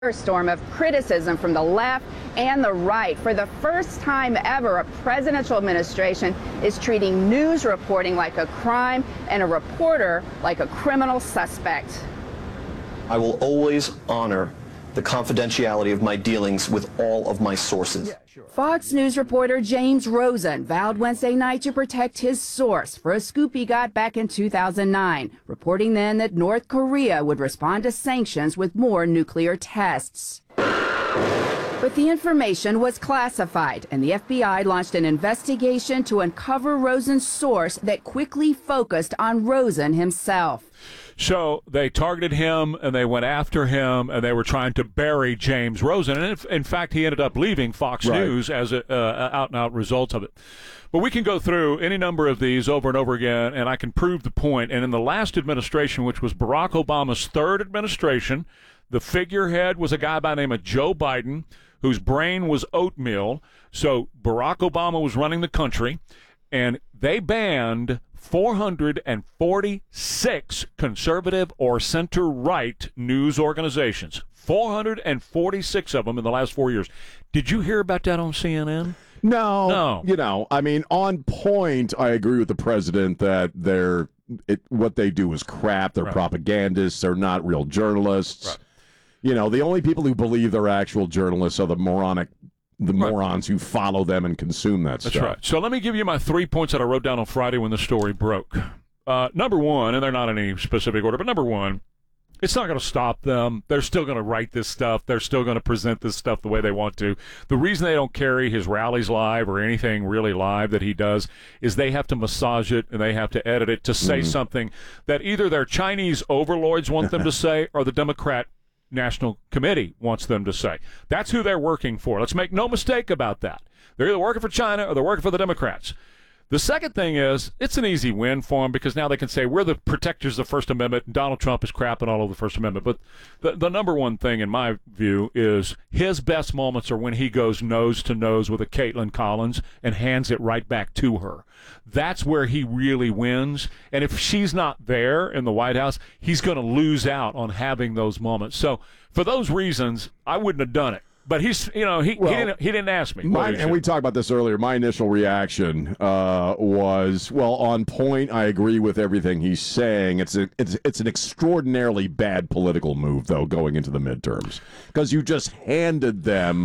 Storm of criticism from the left and the right. For the first time ever, a presidential administration is treating news reporting like a crime and a reporter like a criminal suspect. I will always honor the confidentiality of my dealings with all of my sources. Fox News reporter James Rosen vowed Wednesday night to protect his source for a scoop he got back in 2009, reporting then that North Korea would respond to sanctions with more nuclear tests. But the information was classified, and the FBI launched an investigation to uncover Rosen's source that quickly focused on Rosen himself. So they targeted him, and they went after him, and they were trying to bury James Rosen. And in fact, he ended up leaving Fox News as an out-and-out result of it. But we can go through any number of these over and over again, and I can prove the point. And in the last administration, which was Barack Obama's third administration, the figurehead was a guy by the name of Joe Biden, whose brain was oatmeal. So Barack Obama was running the country, and they banned 446 conservative or center-right news organizations. 446 of them in the last 4 years. Did you hear about that on CNN? No. You know, I mean, on point, I agree with the president that what they do is crap. They're propagandists. They're not real journalists. Right. You know, the only people who believe they're actual journalists are the morons who follow them and consume that stuff. That's right. So let me give you my 3 points that I wrote down on Friday when the story broke. Number one, and they're not in any specific order, but number one, it's not going to stop them. They're still going to write this stuff. They're still going to present this stuff the way they want to. The reason they don't carry his rallies live or anything really live that he does is they have to massage it and they have to edit it to say something that either their Chinese overlords want them to say or the Democrat National Committee wants them to say. That's who they're working for. Let's make no mistake about that. They're either working for China or they're working for the Democrats. The second thing is, it's an easy win for them because now they can say, we're the protectors of the First Amendment, and Donald Trump is crapping all over the First Amendment. But the number one thing, in my view, is his best moments are when he goes nose to nose with a Caitlin Collins and hands it right back to her. That's where he really wins. And if she's not there in the White House, he's going to lose out on having those moments. So for those reasons, I wouldn't have done it. But he didn't ask me. And we talked about this earlier. My initial reaction was, well, on point. I agree with everything he's saying. It's an extraordinarily bad political move, though, going into the midterms, because you just handed them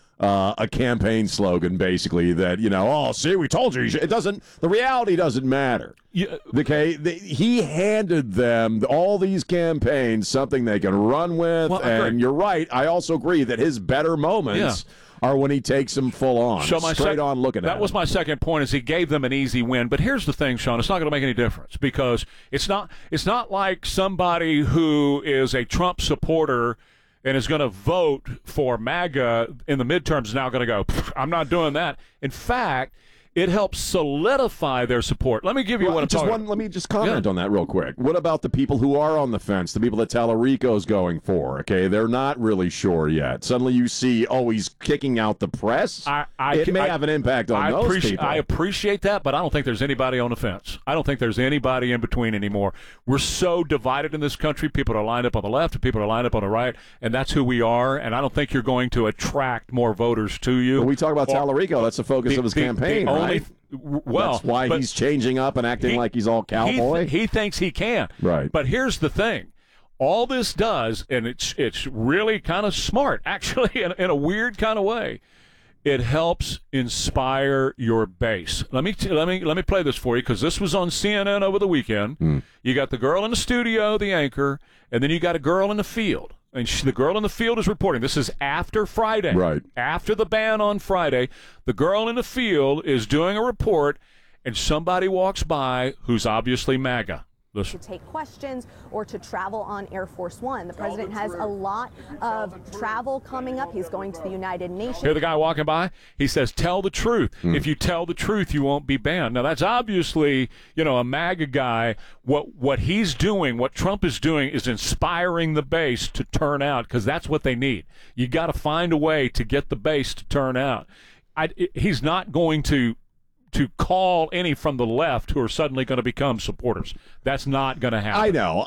a campaign slogan, basically, that, you know, oh, see, we told you. It doesn't. The reality doesn't matter. Yeah. Okay, he handed them all these campaigns something they can run with, and you're right. I also agree that his better moments are when he takes them full on, straight on looking at That was my second point, is he gave them an easy win. But here's the thing, Sean, it's not going to make any difference because it's not like somebody who is a Trump supporter and is going to vote for MAGA in the midterms is now going to go, I'm not doing that. In fact, it helps solidify their support. Let me give you what I'm talking about. Let me just comment on that real quick. What about the people who are on the fence, the people that Tallarico's going for? Okay, they're not really sure yet. Suddenly you see, oh, he's kicking out the press. It may have an impact on those people. I appreciate that, but I don't think there's anybody on the fence. I don't think there's anybody in between anymore. We're so divided in this country. People are lined up on the left and people are lined up on the right, and that's who we are, and I don't think you're going to attract more voters to you. When we talk about Tallarico, that's the focus of his campaign, right? Well, that's why he's changing up and acting like he's all cowboy. He thinks he can. Right. But here's the thing. All this does, and it's really kind of smart, actually, in a weird kind of way. It helps inspire your base. Let me play this for you because this was on CNN over the weekend. You got the girl in the studio, the anchor, and then you got a girl in the field. And the girl in the field is reporting. This is after Friday. Right. After the ban on Friday, the girl in the field is doing a report, and somebody walks by who's obviously MAGA. Listen. To take questions or to travel on Air Force One. The president has a lot of travel coming up. He's going to the United Nations. Hear the guy walking by? He says, tell the truth. If you tell the truth, you won't be banned. Now, that's obviously, a MAGA guy. What he's doing, what Trump is doing, is inspiring the base to turn out because that's what they need. You got to find a way to get the base to turn out. He's not going to to call any from the left who are suddenly going to become supporters. That's not going to happen. I know.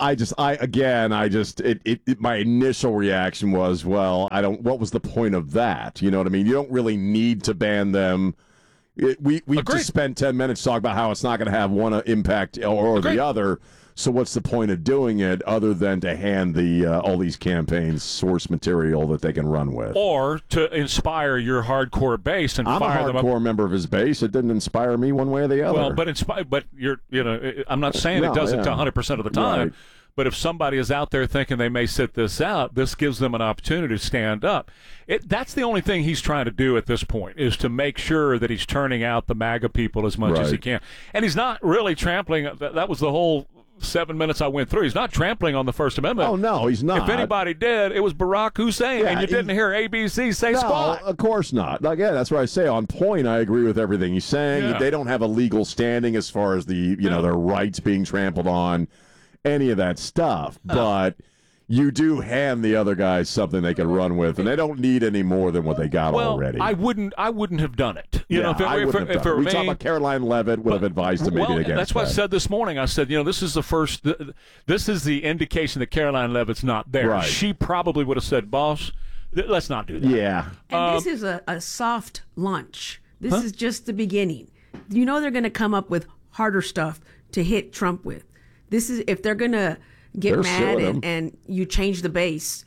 My initial reaction was, well, what was the point of that? You know what I mean? You don't really need to ban them. We just spent 10 minutes talking about how it's not going to have one impact or the other. So what's the point of doing it other than to hand all these campaigns source material that they can run with? Or to inspire your hardcore base and I'm fire them up. I'm a hardcore member of his base. It didn't inspire me one way or the other. Well, but I'm not saying it doesn't 100% of the time. Right. But if somebody is out there thinking they may sit this out, this gives them an opportunity to stand up. That's the only thing he's trying to do at this point, is to make sure that he's turning out the MAGA people as much as he can. And he's not really trampling. That was the whole 7 minutes I went through. He's not trampling on the First Amendment. Oh, no, he's not. If anybody did, it was Barack Hussein, and you didn't hear ABC say squat. No, of course not. Again, that's what I say. On point, I agree with everything he's saying. Yeah. They don't have a legal standing as far as their rights being trampled on, any of that stuff. But you do hand the other guys something they can run with, and they don't need any more than what they got already. I wouldn't have done it. I wouldn't have done it. We talked about Caroline Leavitt would have advised him maybe against that's what I said this morning. I said, this is this is the indication that Caroline Leavitt's not there. Right. She probably would have said, boss, let's not do that. Yeah. And this is a soft launch. This is just the beginning. They're going to come up with harder stuff to hit Trump with. This is, if they're going to get mad and you change the base,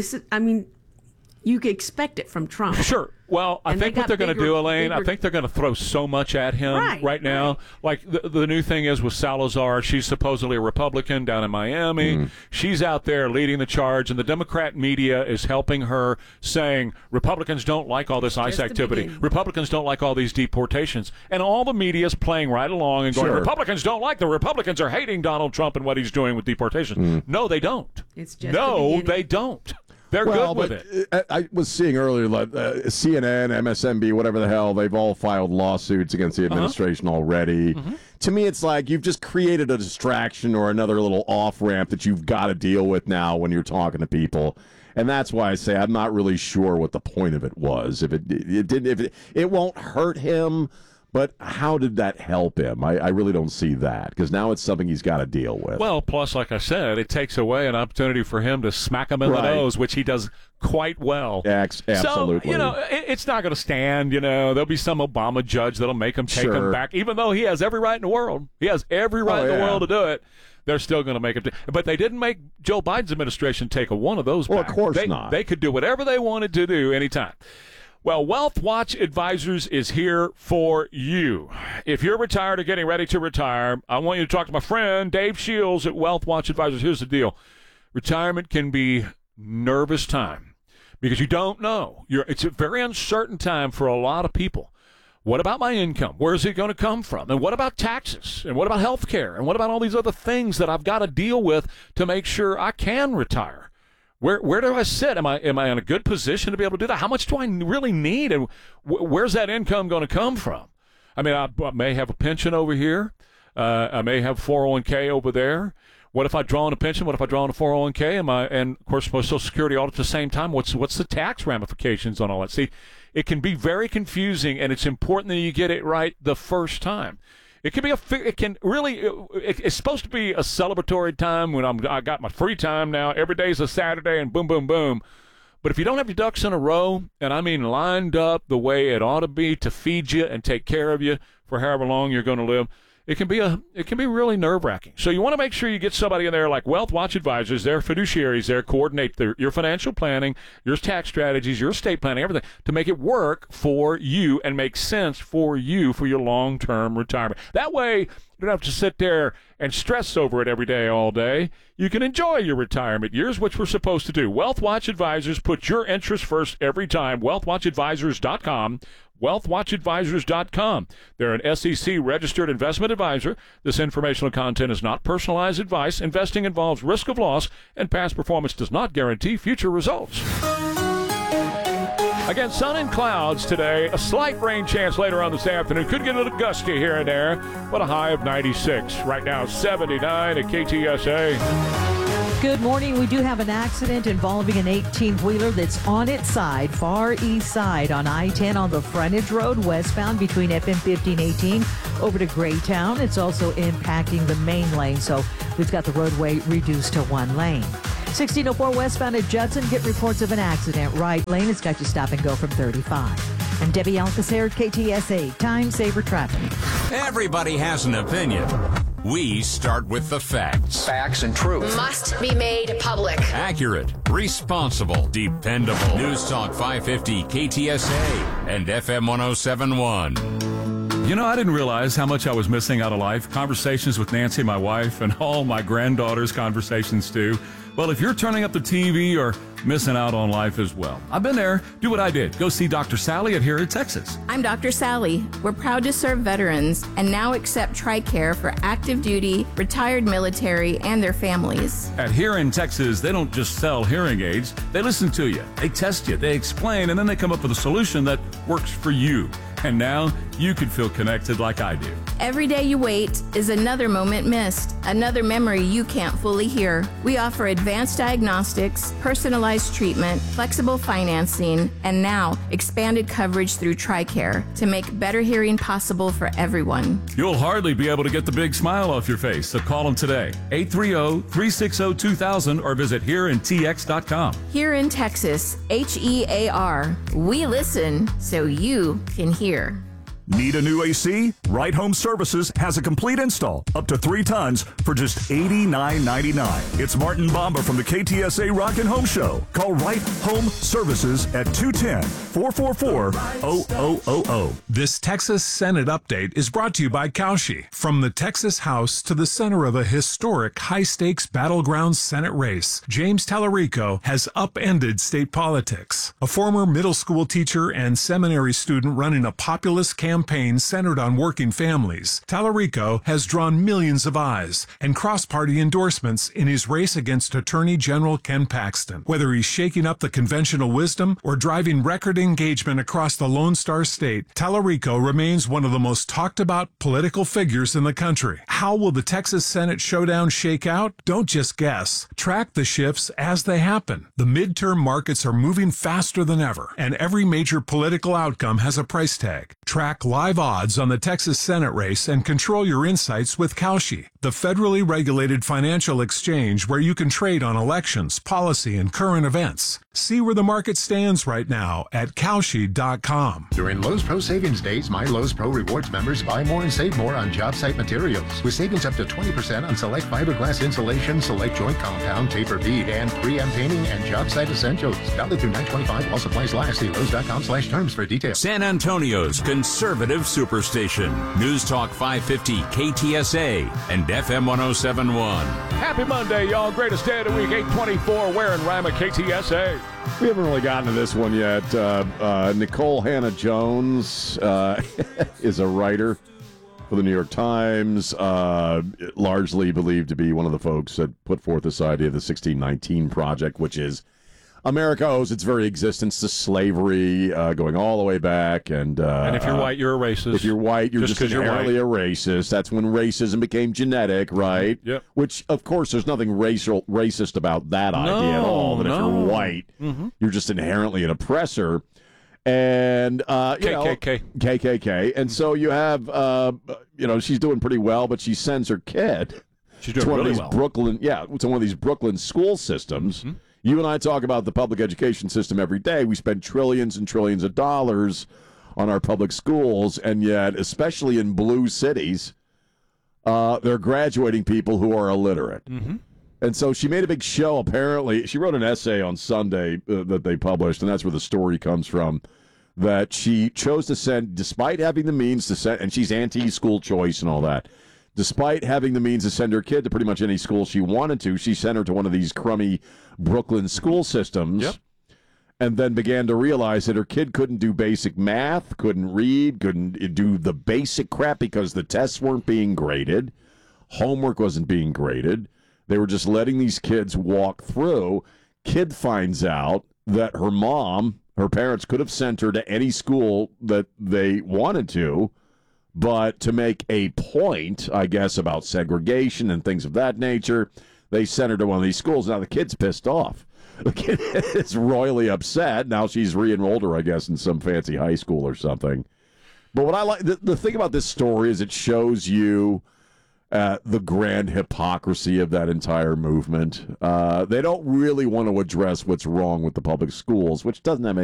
you could expect it from Trump. Sure. Well, I think what they're going to do, Elaine, I think they're going to throw so much at him right now. Right. Like the new thing is with Salazar, she's supposedly a Republican down in Miami. She's out there leading the charge, and the Democrat media is helping her, saying Republicans don't like all this ICE activity. Republicans don't like all these deportations. And all the media is playing right along and going, Republicans don't like the Republicans are hating Donald Trump and what he's doing with deportations. No, they don't. It's just they don't. They're good with it. I was seeing earlier, CNN, MSNBC, whatever the hell, they've all filed lawsuits against the administration already. To me, it's like you've just created a distraction or another little off-ramp that you've got to deal with now when you're talking to people. And that's why I say I'm not really sure what the point of it was. If it won't hurt him, but how did that help him? I really don't see that, because now it's something he's got to deal with. Well, plus, like I said, it takes away an opportunity for him to smack him in the nose, which he does quite well. Absolutely. So, it's not going to stand. There'll be some Obama judge that'll make him take him back, even though he has every right in the world. He has every right in the world to do it. They're still going to make it. But they didn't make Joe Biden's administration take one of those back. Well, of course not. They could do whatever they wanted to do anytime. Well, Wealth Watch Advisors is here for you. If you're retired or getting ready to retire, I want you to talk to my friend Dave Shields at Wealth Watch Advisors. Here's the deal. Retirement can be nervous time because you don't know. It's a very uncertain time for a lot of people. What about my income? Where is it going to come from? And what about taxes? And what about health care? And what about all these other things that I've got to deal with to make sure I can retire? Where do I sit? Am I in a good position to be able to do that? How much do I really need? And where's that income going to come from? I mean, I may have a pension over here. I may have 401k over there. What if I draw on a pension? What if I draw on a 401k? And of course, my Social Security all at the same time. What's the tax ramifications on all that? See, it can be very confusing, and it's important that you get it right the first time. It's supposed to be a celebratory time when I got my free time now. Every day's a Saturday and boom, boom, boom. But if you don't have your ducks in a row, and I mean lined up the way it ought to be to feed you and take care of you for however long you're going to live, it can be really nerve-wracking. So you want to make sure you get somebody in there like Wealth Watch Advisors. They're fiduciaries there, coordinate your financial planning, your tax strategies, your estate planning, everything to make it work for you and make sense for you for your long-term retirement. That way, you don't have to sit there and stress over it every day, all day. You can enjoy your retirement years, which we're supposed to do. Wealth Watch Advisors, put your interest first every time. WealthWatchAdvisors.com. WealthWatchAdvisors.com. They're an SEC-registered investment advisor. This informational content is not personalized advice. Investing involves risk of loss, and past performance does not guarantee future results. Again, sun and clouds today. A slight rain chance later on this afternoon. Could get a little gusty here and there, but a high of 96. Right now, 79 at KTSA. Good morning. We do have an accident involving an 18-wheeler that's on its side, far east side on I-10 on the frontage road westbound between FM 1518 over to Graytown. It's also impacting the main lane, so we've got the roadway reduced to one lane. 1604 westbound at Judson, get reports of an accident. Right lane, it's got you stop and go from 35. I'm Debbie Alcacer, KTSA, Time Saver Traffic. Everybody has an opinion. We start with the facts. Facts and truth. Must be made public. Accurate, responsible, dependable. News Talk 550, KTSA, and FM 1071. You know, I didn't realize how much I was missing out of life. Conversations with Nancy, my wife, and all my granddaughters' conversations, too. Well, if you're turning up the TV, you're missing out on life as well. I've been there. Do what I did. Go see Dr. Sally at Here in Texas. I'm Dr. Sally. We're proud to serve veterans and now accept TRICARE for active duty, retired military, and their families. At Here in Texas, they don't just sell hearing aids. They listen to you. They test you. They explain, and then they come up with a solution that works for you. And now you can feel connected like I do. Every day you wait is another moment missed, another memory you can't fully hear. We offer advanced diagnostics, personalized treatment, flexible financing, and now expanded coverage through TRICARE to make better hearing possible for everyone. You'll hardly be able to get the big smile off your face, so call them today. 830-360-2000 or visit hereintx.com. Here in Texas, HEAR. We listen so you can hear. Need a new AC? Right Home Services has a complete install, up to 3 tons, for just $89.99. It's Martin Bomba from the KTSA Rockin' Home Show. Call Right Home Services at 210-444-0000. This Texas Senate update is brought to you by Cauchy. From the Texas House to the center of a historic high-stakes battleground Senate race, James Tallarico has upended state politics. A former middle school teacher and seminary student running a populist campaign centered on working families, Tallarico has drawn millions of eyes and cross-party endorsements in his race against Attorney General Ken Paxton. Whether he's shaking up the conventional wisdom or driving record engagement across the Lone Star State, Tallarico remains one of the most talked about political figures in the country. How will the Texas Senate showdown shake out? Don't just guess. Track the shifts as they happen. The midterm markets are moving faster than ever, and every major political outcome has a price tag. Track live odds on the Texas Senate race and control your insights with Cauchy, the federally regulated financial exchange where you can trade on elections, policy, and current events. See where the market stands right now at Cauchy.com. During Lowe's Pro Savings Days, my Lowe's Pro Rewards members buy more and save more on job site materials, with savings up to 20% on select fiberglass insulation, select joint compound, taper bead, and 3M painting and job site essentials. Valid through 9/25 while supplies last. See Lowe's.com/terms for details. San Antonio's conservative superstation. News Talk 550 KTSA and FM 1071. Happy Monday, y'all. Greatest day of the week, 824. Where in Rima, KTSA. We haven't really gotten to this one yet. Nicole Hannah-Jones is a writer for the New York Times, largely believed to be one of the folks that put forth this idea of the 1619 Project, which is America owes its very existence to slavery, going all the way back. And if you're white, you're a racist. If you're white, you're just inherently a racist. That's when racism became genetic, right? Yep. Which, of course, there's nothing racist about that idea at all. That if you're white, you're just inherently an oppressor. And, KKK. And so you have, she's doing pretty well, but she sends her kid to one of these Brooklyn school systems. Mm-hmm. You and I talk about the public education system every day. We spend trillions and trillions of dollars on our public schools, and yet, especially in blue cities, they're graduating people who are illiterate. Mm-hmm. And so she made a big show, apparently. She wrote an essay on Sunday that they published, and that's where the story comes from, that she chose to send, despite having the means to send, and she's anti-school choice and all that, despite having the means to send her kid to pretty much any school she wanted to, she sent her to one of these crummy Brooklyn school systems, and then began to realize that her kid couldn't do basic math, couldn't read, couldn't do the basic crap because the tests weren't being graded, homework wasn't being graded. They were just letting these kids walk through. Kid finds out that her parents could have sent her to any school that they wanted to, but to make a point, I guess, about segregation and things of that nature, they sent her to one of these schools. Now the kid's pissed off. The kid is royally upset. Now she's re-enrolled her, I guess, in some fancy high school or something. But what I like, the thing about this story is it shows you the grand hypocrisy of that entire movement. They don't really want to address what's wrong with the public schools, which doesn't have